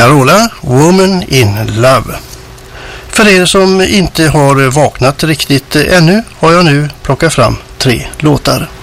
Carola, Woman in Love. För er som inte har vaknat riktigt ännu har jag nu plockat fram 3 låtar.